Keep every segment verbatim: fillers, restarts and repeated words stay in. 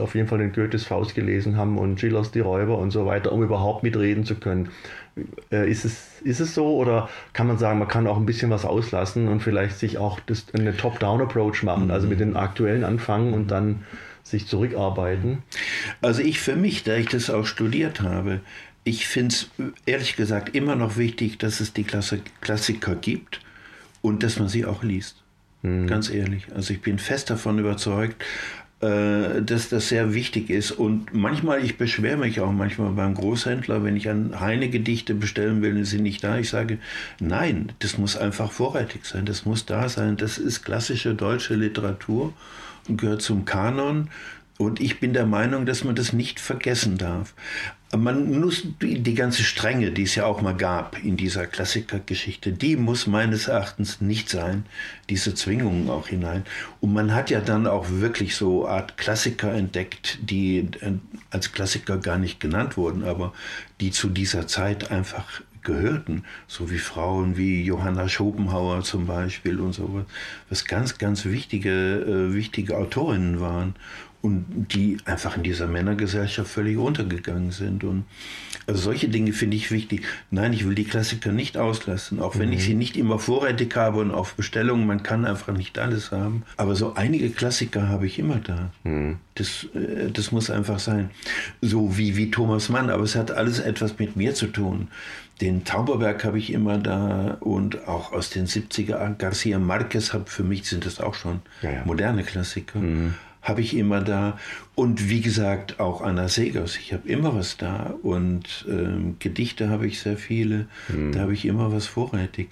auf jeden Fall den Goethes Faust gelesen haben und Schillers Die Räuber und so weiter, um überhaupt mitreden zu können. Äh, ist es, ist es so oder kann man sagen, man kann auch ein bisschen was auslassen und vielleicht sich auch das, eine Top-Down-Approach machen, Mhm. also mit den aktuellen anfangen und dann sich zurückarbeiten? Also ich für mich, da ich das auch studiert habe, ich finde es ehrlich gesagt immer noch wichtig, dass es die Klassiker gibt und dass man sie auch liest. Mhm. Ganz ehrlich. Also ich bin fest davon überzeugt, dass das sehr wichtig ist. Und manchmal, ich beschwere mich auch manchmal beim Großhändler, wenn ich an Heine-Gedichte bestellen will, sind nicht da. Ich sage, nein, das muss einfach vorrätig sein, das muss da sein. Das ist klassische deutsche Literatur und gehört zum Kanon. Und ich bin der Meinung, dass man das nicht vergessen darf. Man muss die, die ganze Strenge, die es ja auch mal gab in dieser Klassikergeschichte, die muss meines Erachtens nicht sein, diese Zwingungen auch hinein. Und man hat ja dann auch wirklich so Art Klassiker entdeckt, die als Klassiker gar nicht genannt wurden, aber die zu dieser Zeit einfach gehörten, so wie Frauen wie Johanna Schopenhauer zum Beispiel und so, was ganz, ganz wichtige, äh, wichtige Autorinnen waren. Und die einfach in dieser Männergesellschaft völlig untergegangen sind. Und also solche Dinge finde ich wichtig. Nein, ich will die Klassiker nicht auslassen, auch wenn mhm. ich sie nicht immer vorrätig habe und auf Bestellung. Man kann einfach nicht alles haben. Aber so einige Klassiker habe ich immer da. Mhm. Das, das muss einfach sein. So wie, wie Thomas Mann, aber es hat alles etwas mit mir zu tun. Den Tauberberg habe ich immer da und auch aus den siebziger, Garcia Marquez, für mich sind das auch schon ja, ja. moderne Klassiker. Mhm. Habe ich immer da. Und wie gesagt, auch Anna Segers. Ich habe immer was da. Und ähm, Gedichte habe ich sehr viele. Mhm. Da habe ich immer was vorrätig.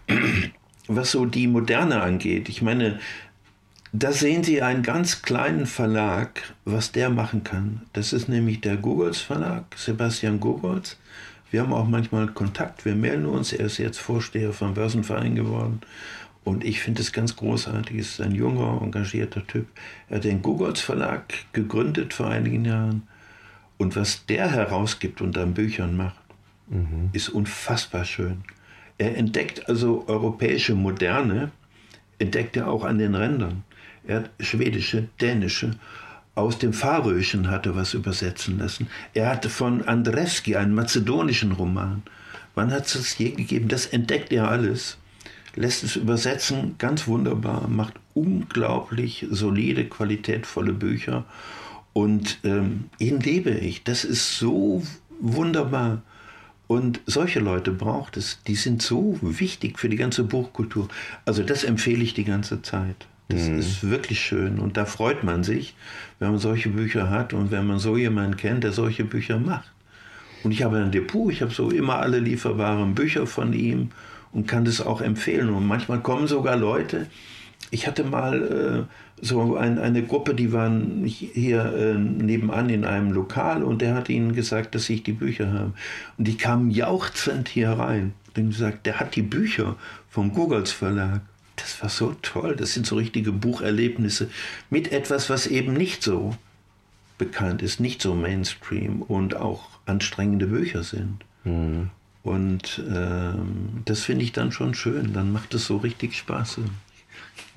Was so die Moderne angeht, ich meine, da sehen Sie einen ganz kleinen Verlag, was der machen kann. Das ist nämlich der Gogolz Verlag, Sebastian Gogolz. Wir haben auch manchmal Kontakt, wir melden uns. Er ist jetzt Vorsteher vom Börsenverein geworden. Und ich finde es ganz großartig, es ist ein junger, engagierter Typ. Er hat den Gogolz Verlag gegründet vor einigen Jahren. Und was der herausgibt und an Büchern macht, mhm. ist unfassbar schön. Er entdeckt also europäische Moderne, entdeckt er auch an den Rändern. Er hat schwedische, dänische, aus dem Färöischen hat er was übersetzen lassen. Er hatte von Andrzejewski einen mazedonischen Roman. Wann hat es das je gegeben? Das entdeckt er alles. Lässt es übersetzen, ganz wunderbar, macht unglaublich solide, qualitätvolle Bücher und ähm, ihn liebe ich. Das ist so wunderbar und solche Leute braucht es, die sind so wichtig für die ganze Buchkultur. Also das empfehle ich die ganze Zeit. Das mhm. ist wirklich schön und da freut man sich, wenn man solche Bücher hat und wenn man so jemanden kennt, der solche Bücher macht. Und ich habe ein Depot, ich habe so immer alle lieferbaren Bücher von ihm und kann das auch empfehlen. Und manchmal kommen sogar Leute, ich hatte mal äh, so ein, eine Gruppe, die waren hier äh, nebenan in einem Lokal und der hat ihnen gesagt, dass ich die Bücher habe. Und die kamen jauchzend hier rein und haben gesagt, der hat die Bücher vom Gogolz Verlag. Das war so toll, das sind so richtige Bucherlebnisse mit etwas, was eben nicht so bekannt ist, nicht so Mainstream und auch anstrengende Bücher sind. Mhm. Und ähm, das finde ich dann schon schön, dann macht es so richtig Spaß.